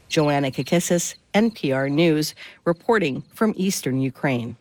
Joanna Kakissis, NPR News, reporting from eastern Ukraine.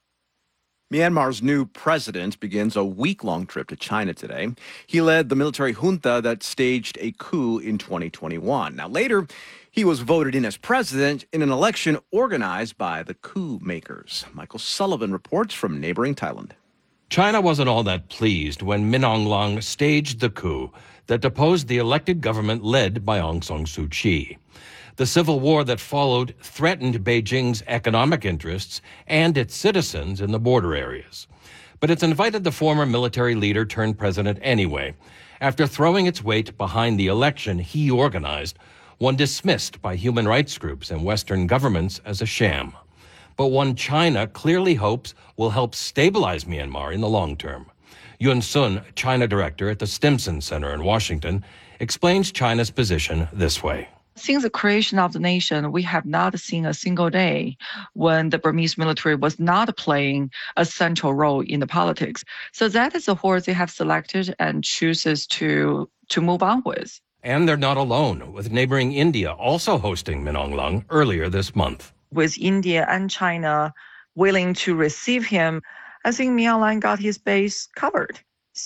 Myanmar's new president begins a week-long trip to China today. He led the military junta that staged a coup in 2021. Now, later, he was voted in as president in an election organized by the coup makers. Michael Sullivan reports from neighboring Thailand. China wasn't all that pleased when Min Aung Hlaing staged the coup that deposed the elected government led by Aung San Suu Kyi. The civil war that followed threatened Beijing's economic interests and its citizens in the border areas. But it's invited the former military leader turned president anyway, after throwing its weight behind the election he organized, one dismissed by human rights groups and Western governments as a sham, but one China clearly hopes will help stabilize Myanmar in the long term. Yun Sun, China director at the Stimson Center in Washington, explains China's position this way. Since the creation of the nation, we have not seen a single day when the Burmese military was not playing a central role in the politics. So that is a horse they have selected and chooses to move on with. And they're not alone, with neighboring India also hosting Min Aung Hlaing earlier this month. With India and China willing to receive him, I think Min Aung Hlaing got his base covered.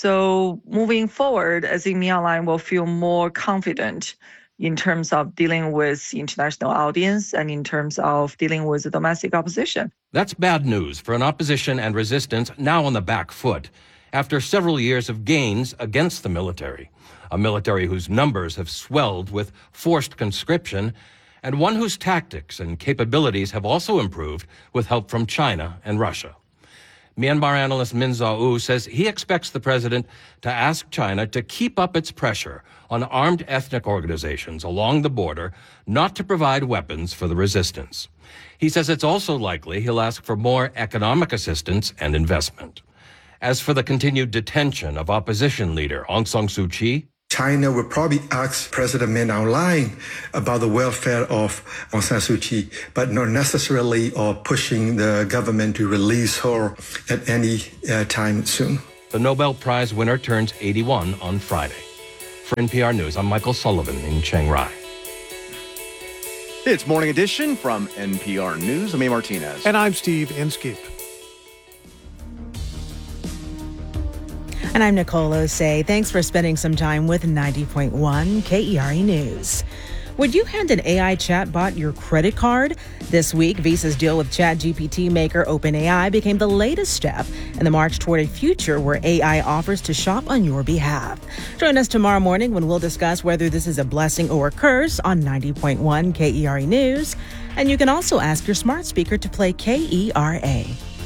So moving forward, I think Min Aung Hlaing will feel more confident in terms of dealing with international audience and in terms of dealing with the domestic opposition. That's bad news for an opposition and resistance now on the back foot after several years of gains against the military, a military whose numbers have swelled with forced conscription, and one whose tactics and capabilities have also improved with help from China and Russia. Myanmar analyst Min Zaw says he expects the president to ask China to keep up its pressure on armed ethnic organizations along the border not to provide weapons for the resistance. He says it's also likely he'll ask for more economic assistance and investment. As for the continued detention of opposition leader Aung San Suu Kyi, China will probably ask President Min Aung Hlaing about the welfare of Aung San Suu Kyi, but not necessarily pushing the government to release her at any time soon. The Nobel Prize winner turns 81 on Friday. For NPR News, I'm Michael Sullivan in Chiang Rai. It's Morning Edition from NPR News. I'm A. Martinez. And I'm Steve Inskeep. And I'm Nicole Osei. Thanks for spending some time with 90.1 KERE News. Would you hand an AI chatbot your credit card? This week, Visa's deal with ChatGPT maker OpenAI became the latest step in the march toward a future where AI offers to shop on your behalf. Join us tomorrow morning when we'll discuss whether this is a blessing or a curse on 90.1 KERE News. And you can also ask your smart speaker to play KERA.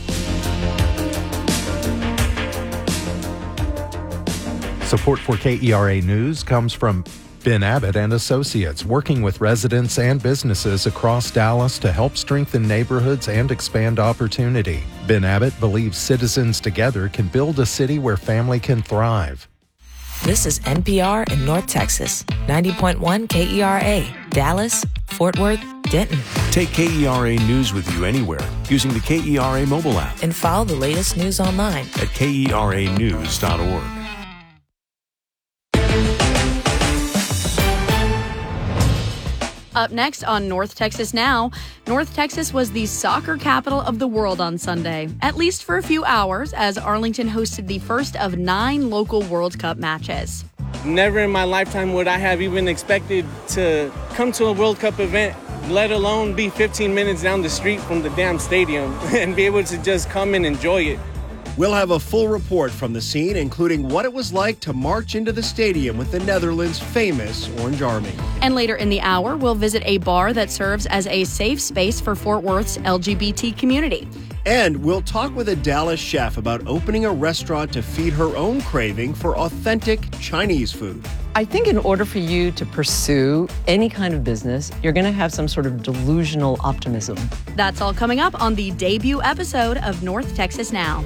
Support for KERA News comes from Ben Abbott and Associates, working with residents and businesses across Dallas to help strengthen neighborhoods and expand opportunity. Ben Abbott believes citizens together can build a city where family can thrive. This is NPR in North Texas, 90.1 KERA, Dallas, Fort Worth, Denton. Take KERA News with you anywhere using the KERA mobile app. And follow the latest news online at KERAnews.org. Up next on North Texas Now, North Texas was the soccer capital of the world on Sunday, at least for a few hours, as Arlington hosted the first of 9 local World Cup matches. Never in my lifetime would I have even expected to come to a World Cup event, let alone be 15 minutes down the street from the damn stadium and be able to just come and enjoy it. We'll have a full report from the scene, including what it was like to march into the stadium with the Netherlands' famous Orange Army. And later in the hour, we'll visit a bar that serves as a safe space for Fort Worth's LGBT community. And we'll talk with a Dallas chef about opening a restaurant to feed her own craving for authentic Chinese food. I think in order for you to pursue any kind of business, you're going to have some sort of delusional optimism. That's all coming up on the debut episode of North Texas Now.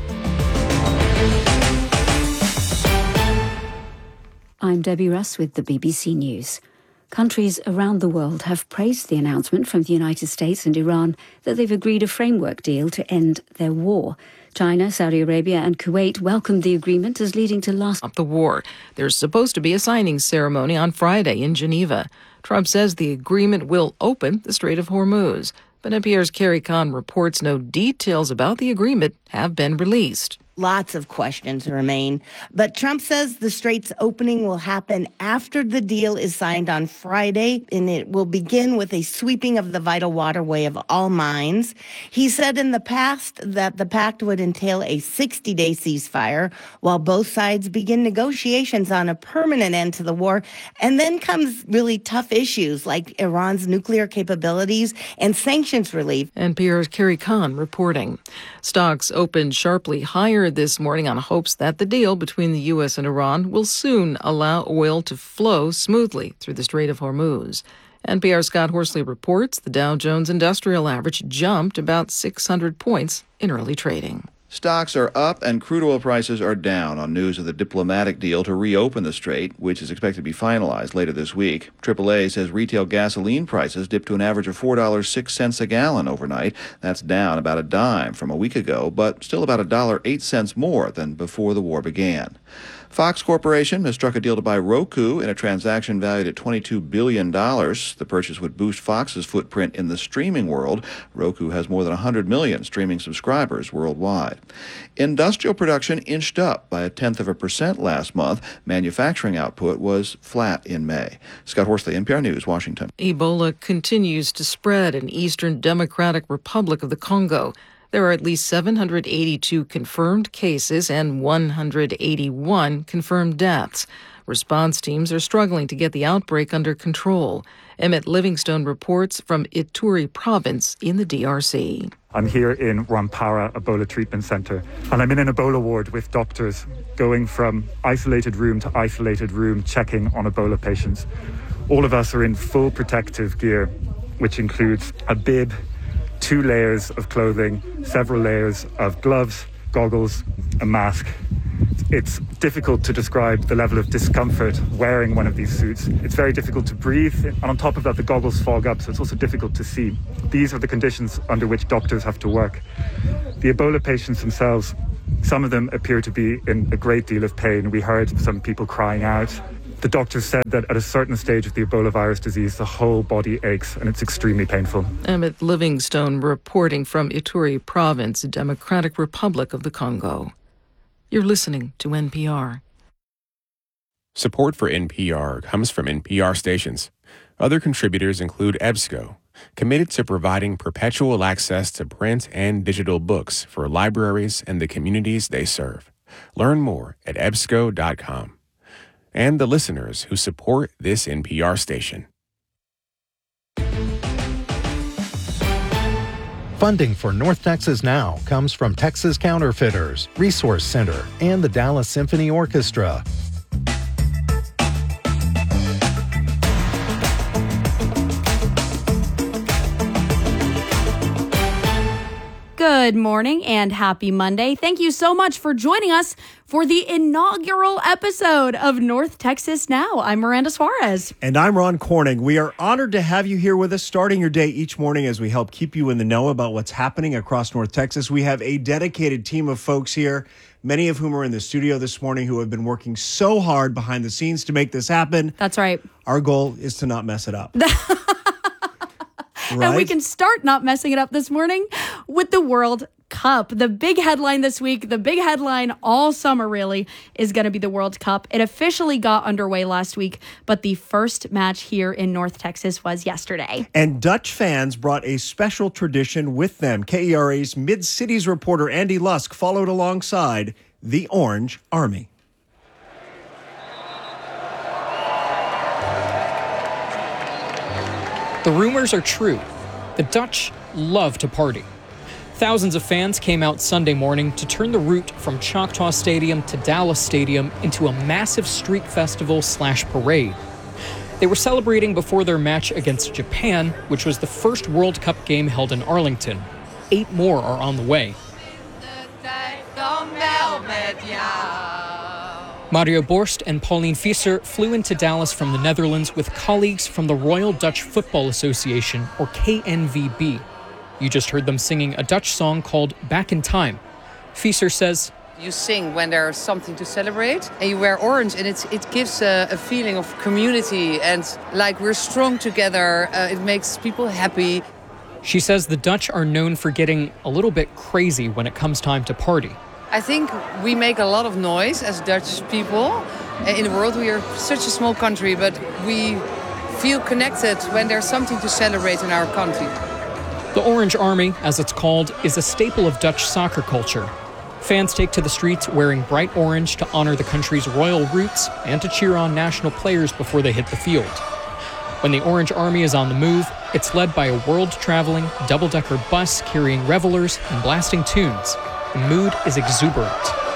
I'm Debbie Russ with the BBC News. Countries around the world have praised the announcement from the United States and Iran that they've agreed a framework deal to end their war. China, Saudi Arabia and Kuwait welcomed the agreement as leading to Stop the war. There's supposed to be a signing ceremony on Friday in Geneva. Trump says the agreement will open the Strait of Hormuz. But NPR's Carrie Kahn reports no details about the agreement have been released. Lots of questions remain, but Trump says the strait's opening will happen after the deal is signed on Friday, and it will begin with a sweeping of the vital waterway of all mines. He said in the past that the pact would entail a 60-day ceasefire while both sides begin negotiations on a permanent end to the war. And then comes really tough issues like Iran's nuclear capabilities and sanctions relief. NPR's Carrie Kahn reporting. Stocks opened sharply higher this morning on hopes that the deal between the U.S. and Iran will soon allow oil to flow smoothly through the Strait of Hormuz. NPR's Scott Horsley reports the Dow Jones Industrial Average jumped about 600 points in early trading. Stocks are up and crude oil prices are down on news of the diplomatic deal to reopen the strait, which is expected to be finalized later this week. AAA says retail gasoline prices dipped to an average of $4.06 a gallon overnight. That's down about a dime from a week ago, but still about $1.08 more than before the war began. Fox Corporation has struck a deal to buy Roku in a transaction valued at $22 billion. The purchase would boost Fox's footprint in the streaming world. Roku has more than 100 million streaming subscribers worldwide. Industrial production inched up by 0.1% last month. Manufacturing output was flat in May. Scott Horsley, NPR News, Washington. Ebola continues to spread in Eastern Democratic Republic of the Congo. There are at least 782 confirmed cases and 181 confirmed deaths. Response teams are struggling to get the outbreak under control. Emmett Livingstone reports from Ituri province in the DRC. I'm here in Rwampara Ebola Treatment Center, and I'm in an Ebola ward with doctors going from isolated room to isolated room checking on Ebola patients. All of us are in full protective gear, which includes a bib, 2 layers of clothing, several layers of gloves, goggles, a mask. It's difficult to describe the level of discomfort wearing one of these suits. It's very difficult to breathe, and on top of that, the goggles fog up, so it's also difficult to see. These are the conditions under which doctors have to work. The Ebola patients themselves, some of them appear to be in a great deal of pain. We heard some people crying out. The doctors said that at a certain stage of the Ebola virus disease, the whole body aches and it's extremely painful. Emmett Livingstone reporting from Ituri province, Democratic Republic of the Congo. You're listening to NPR. Support for NPR comes from NPR stations. Other contributors include EBSCO, committed to providing perpetual access to print and digital books for libraries and the communities they serve. Learn more at ebsco.com. And the listeners who support this NPR station. Funding for North Texas Now comes from Texas Counterfeiters, Resource Center, and the Dallas Symphony Orchestra. Good morning and happy Monday. Thank you so much for joining us for the inaugural episode of North Texas Now. I'm Miranda Suarez. And I'm Ron Corning. We are honored to have you here with us, starting your day each morning as we help keep you in the know about what's happening across North Texas. We have a dedicated team of folks here, many of whom are in the studio this morning, who have been working so hard behind the scenes to make this happen. That's right. Our goal is to not mess it up. Right? And we can start not messing it up this morning with the World Cup. The big headline this week, the big headline all summer really, is going to be the World Cup. It officially got underway last week, but the first match here in North Texas was yesterday. And Dutch fans brought a special tradition with them. KERA's Mid-Cities reporter Andy Lusk followed alongside the Orange Army. The rumors are true. The Dutch love to party. Thousands of fans came out Sunday morning to turn the route from Choctaw Stadium to Dallas Stadium into a massive street festival/parade. They were celebrating before their match against Japan, which was the first World Cup game held in Arlington. 8 more are on the way. Mario Borst and Pauline Visser flew into Dallas from the Netherlands with colleagues from the Royal Dutch Football Association, or KNVB. You just heard them singing a Dutch song called Back in Time. Visser says, you sing when there's something to celebrate, and you wear orange, and it gives a feeling of community and like we're strong together. It makes people happy. She says the Dutch are known for getting a little bit crazy when it comes time to party. I think we make a lot of noise as Dutch people. In the world, we are such a small country, but we feel connected when there's something to celebrate in our country. The Orange Army, as it's called, is a staple of Dutch soccer culture. Fans take to the streets wearing bright orange to honor the country's royal roots and to cheer on national players before they hit the field. When the Orange Army is on the move, it's led by a world-traveling, double-decker bus carrying revelers and blasting tunes. The mood is exuberant.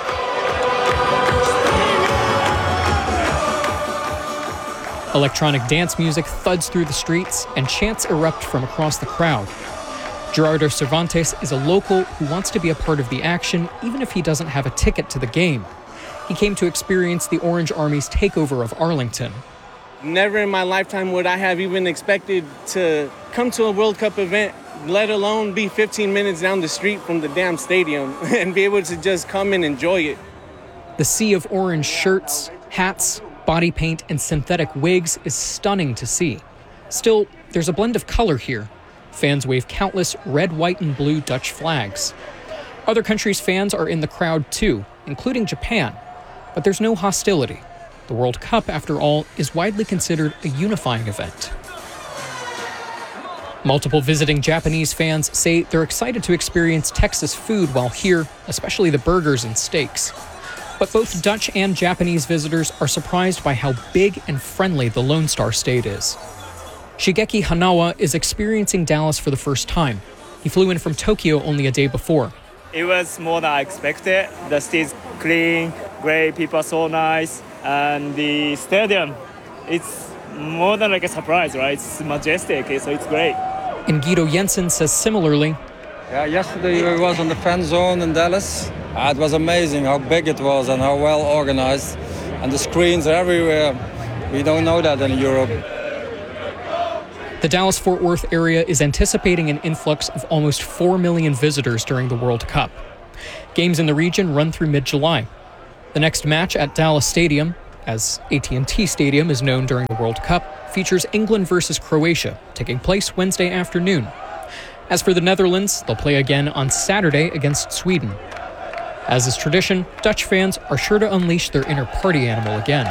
Electronic dance music thuds through the streets, and chants erupt from across the crowd. Gerardo Cervantes is a local who wants to be a part of the action, even if he doesn't have a ticket to the game. He came to experience the Orange Army's takeover of Arlington. Never in my lifetime would I have even expected to come to a World Cup event, let alone be 15 minutes down the street from the damn stadium and be able to just come and enjoy it. The sea of orange shirts, hats, body paint, and synthetic wigs is stunning to see. Still, there's a blend of color here. Fans wave countless red, white, and blue Dutch flags. Other countries' fans are in the crowd too, including Japan. But there's no hostility. The World Cup, after all, is widely considered a unifying event. Multiple visiting Japanese fans say they're excited to experience Texas food while here, especially the burgers and steaks. But both Dutch and Japanese visitors are surprised by how big and friendly the Lone Star State is. Shigeki Hanawa is experiencing Dallas for the first time. He flew in from Tokyo only a day before. It was more than I expected. The city's clean, great, people are so nice, and the stadium, it's more than like a surprise, right? It's majestic, so it's great. And Guido Jensen says similarly. Yeah, yesterday I was on the fan zone in Dallas. It was amazing how big it was and how well organized. And the screens are everywhere. We don't know that in Europe. The Dallas-Fort Worth area is anticipating an influx of almost 4 million visitors during the World Cup. Games in the region run through mid-July. The next match at Dallas Stadium, as AT&T Stadium is known during the World Cup, features England versus Croatia, taking place Wednesday afternoon. As for the Netherlands, they'll play again on Saturday against Sweden. As is tradition, Dutch fans are sure to unleash their inner party animal again.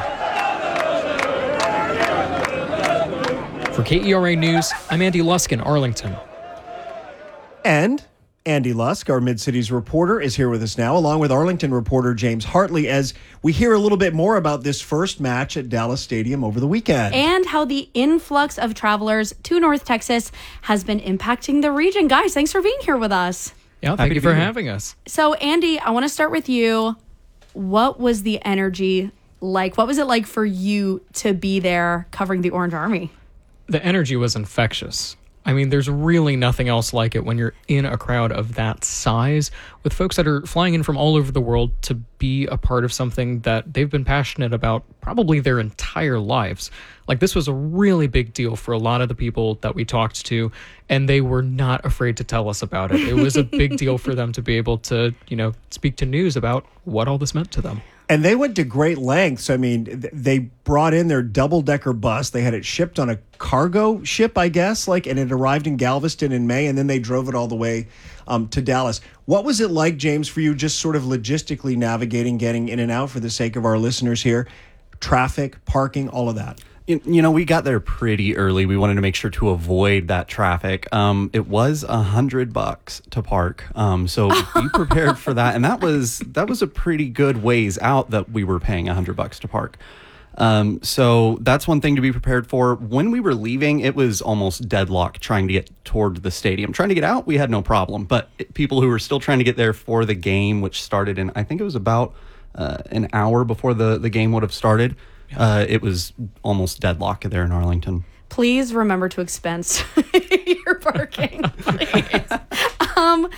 For KERA News, I'm Andy Lusk in Arlington. And Andy Lusk, our Mid-Cities reporter, is here with us now, along with Arlington reporter James Hartley, as we hear a little bit more about this first match at Dallas Stadium over the weekend. And how the influx of travelers to North Texas has been impacting the region. Guys, thanks for being here with us. Yeah, thank you for having us. So, Andy, I want to start with you. What was the energy like? What was it like for you to be there covering the Orange Army? The energy was infectious. I mean, there's really nothing else like it when you're in a crowd of that size with folks that are flying in from all over the world to be a part of something that they've been passionate about probably their entire lives. Like, this was a really big deal for a lot of the people that we talked to, and they were not afraid to tell us about it. It was a big deal for them to be able to, speak to news about what all this meant to them. And they went to great lengths. I mean, they brought in their double-decker bus. They had it shipped on a cargo ship, I guess, and it arrived in Galveston in May, and then they drove it all the way to Dallas. What was it like, James, for you just sort of logistically navigating, getting in and out for the sake of our listeners here? Traffic, parking, all of that. We got there pretty early. We wanted to make sure to avoid that traffic. It was $100 to park. So be prepared for that. And that was a pretty good ways out that we were paying $100 to park. So that's one thing to be prepared for. When we were leaving, it was almost deadlock trying to get toward the stadium. Trying to get out, we had no problem. But people who were still trying to get there for the game, which started in, I think it was about an hour before the game would have started, it was almost deadlock there in Arlington. Please remember to expense your parking, please.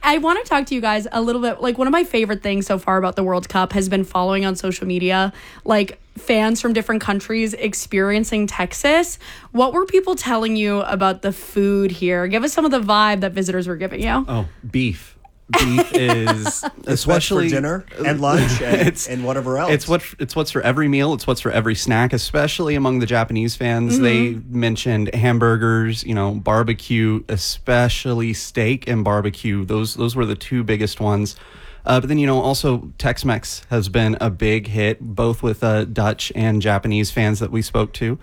I want to talk to you guys a little bit. Like, one of my favorite things so far about the World Cup has been following on social media, like, fans from different countries experiencing Texas. What were people telling you about the food here? Give us some of the vibe that visitors were giving you. Oh, beef. Beef is especially for dinner and lunch and whatever else. It's what's for every meal. It's what's for every snack, especially among the Japanese fans. They mentioned hamburgers, barbecue, especially steak and barbecue. Those were the two biggest ones. But then, also Tex-Mex has been a big hit, both with Dutch and Japanese fans that we spoke to.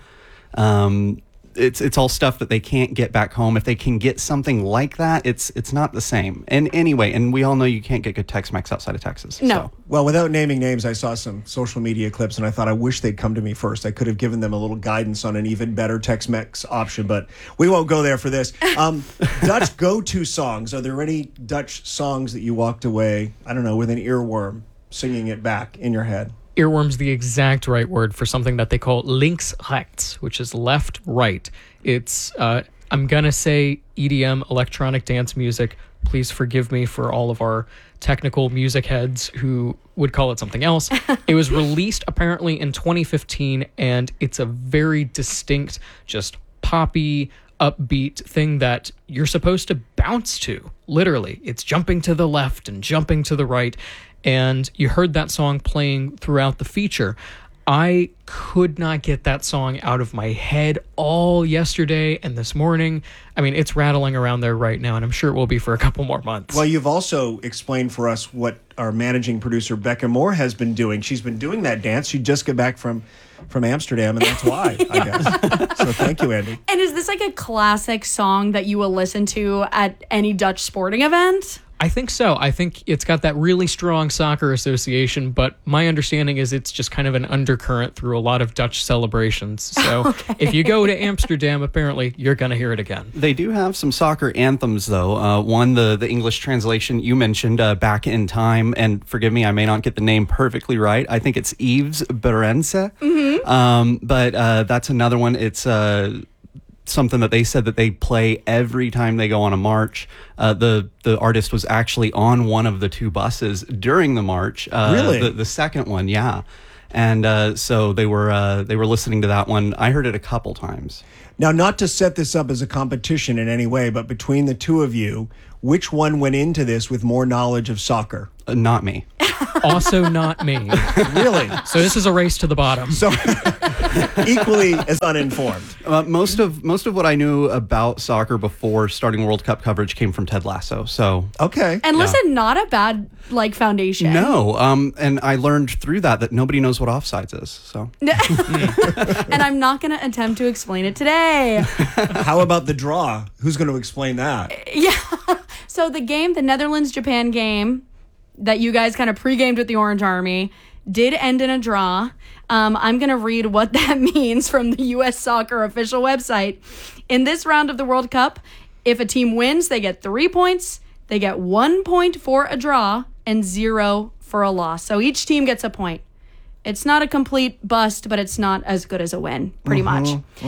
It's all stuff that they can't get back home. If they can get something like that, it's not the same. And anyway, and we all know you can't get good Tex-Mex outside of Texas. No. So. Well, without naming names, I saw some social media clips, and I thought I wish they'd come to me first. I could have given them a little guidance on an even better Tex-Mex option, but we won't go there for this. Dutch go-to songs. Are there any Dutch songs that you walked away, I don't know, with an earworm, singing it back in your head? Earworm's the exact right word for something that they call links-rechts, which is left-right. It's, I'm going to say EDM, electronic dance music. Please forgive me for all of our technical music heads who would call it something else. It was released apparently in 2015, and it's a very distinct, just poppy, upbeat thing that you're supposed to bounce to. Literally, it's jumping to the left and jumping to the right. And you heard that song playing throughout the feature. I could not get that song out of my head all yesterday and this morning. I mean, it's rattling around there right now, and I'm sure it will be for a couple more months. Well, you've also explained for us what our managing producer, Becca Moore, has been doing. She's been doing that dance. She just got back from Amsterdam, and that's why, I guess. So thank you, Andy. And is this like a classic song that you will listen to at any Dutch sporting event? I think so. I think it's got that really strong soccer association, but my understanding is it's just kind of an undercurrent through a lot of Dutch celebrations. So if you go to Amsterdam, apparently you're going to hear it again. They do have some soccer anthems, though. One, the English translation you mentioned, Back in Time, and forgive me, I may not get the name perfectly right. I think it's Yves Berense. But that's another one. It's something that they said that they play every time they go on a march. The artist was actually on one of the two buses during the march. Really? The second one, yeah. And so they were listening to that one. I heard it a couple times. Now, not to set this up as a competition in any way, but between the two of you, which one went into this with more knowledge of soccer? Not me. Also not me. Really? So this is a race to the bottom. So equally as uninformed. Most of what I knew about soccer before starting World Cup coverage came from Ted Lasso. So okay. And listen, not a bad foundation. No, and I learned through that nobody knows what offsides is. So, and I'm not going to attempt to explain it today. How about the draw? Who's going to explain that? Yeah. So the game, the Netherlands-Japan game that you guys kind of pre-gamed with the Orange Army, did end in a draw. I'm going to read what that means from the U.S. Soccer official website. In this round of the World Cup, if a team wins, they get 3 points. They get 1 point for a draw and 0 for a loss. So each team gets a point. It's not a complete bust, but it's not as good as a win, pretty much.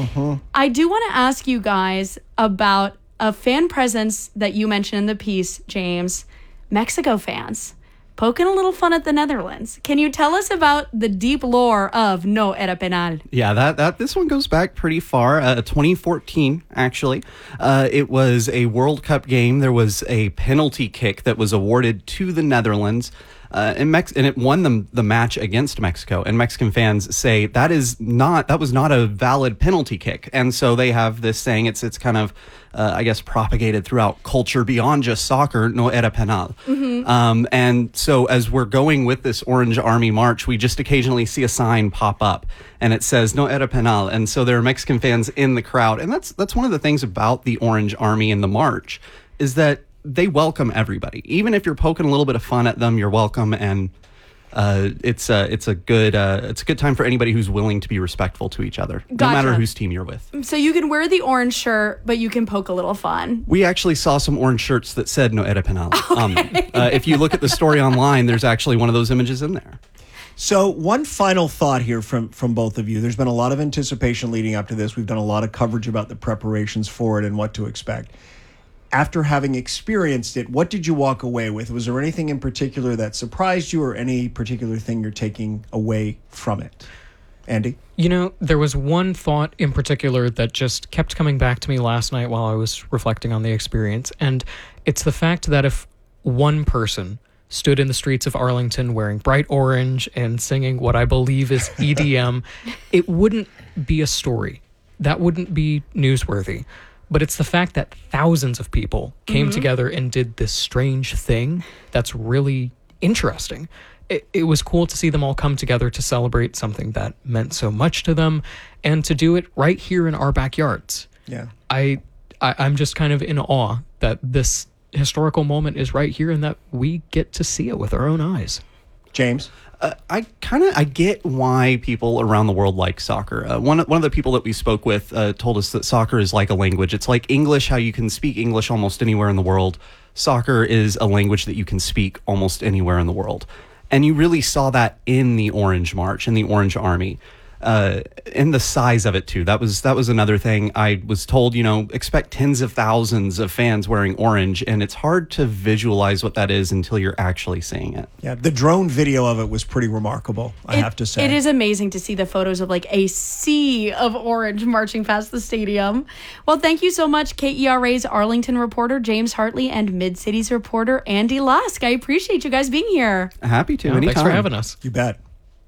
I do want to ask you guys about a fan presence that you mentioned in the piece, James. Mexico fans poking a little fun at the Netherlands. Can you tell us about the deep lore of No Era Penal? Yeah, that this one goes back pretty far. 2014, actually. It was a World Cup game. There was a penalty kick that was awarded to the Netherlands. And it won the match against Mexico. And Mexican fans say that was not a valid penalty kick. And so they have this saying, it's kind of, I guess, propagated throughout culture beyond just soccer, no era penal. And so as we're going with this Orange Army March, we just occasionally see a sign pop up and it says no era penal. And so there are Mexican fans in the crowd. And that's one of the things about the Orange Army and the march is that they welcome everybody. Even if you're poking a little bit of fun at them, you're welcome, and it's a good time for anybody who's willing to be respectful to each other, no matter whose team you're with. So you can wear the orange shirt, but you can poke a little fun. We actually saw some orange shirts that said no era penal. Okay. If you look at the story online, there's actually one of those images in there. So one final thought here from both of you. There's been a lot of anticipation leading up to this. We've done a lot of coverage about the preparations for it and what to expect. after having experienced it, what did you walk away with? Was there anything in particular that surprised you, or any particular thing you're taking away from it? Andy? You know, there was one thought in particular that just kept coming back to me last night while I was reflecting on the experience, and it's the fact that if one person stood in the streets of Arlington wearing bright orange and singing what I believe is EDM, it wouldn't be a story. That wouldn't be newsworthy. But it's the fact that thousands of people came together and did this strange thing that's really interesting. It was cool to see them all come together to celebrate something that meant so much to them, and to do it right here in our backyards. Yeah. I'm just kind of in awe that this historical moment is right here and that we get to see it with our own eyes. James? I get why people around the world like soccer. One of the people that we spoke with told us that soccer is like a language. It's like English, how you can speak English almost anywhere in the world. Soccer is a language that you can speak almost anywhere in the world. And you really saw that in the Orange March, in the Orange Army. And the size of it too. That was another thing. I was told, expect tens of thousands of fans wearing orange, and it's hard to visualize what that is until you're actually seeing it. Yeah, the drone video of it was pretty remarkable, I have to say. It is amazing to see the photos of like a sea of orange marching past the stadium. Well, thank you so much, KERA's Arlington reporter James Hartley and Mid-Cities reporter Andy Lusk. I appreciate you guys being here. Happy to. Thanks for having us. You bet.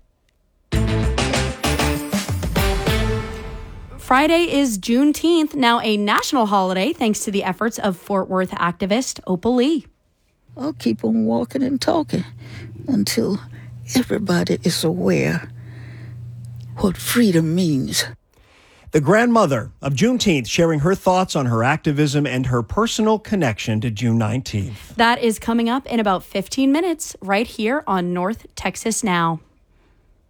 Friday is Juneteenth, now a national holiday thanks to the efforts of Fort Worth activist Opal Lee. I'll keep on walking and talking until everybody is aware what freedom means. The grandmother of Juneteenth sharing her thoughts on her activism and her personal connection to June 19th. That is coming up in about 15 minutes right here on North Texas Now.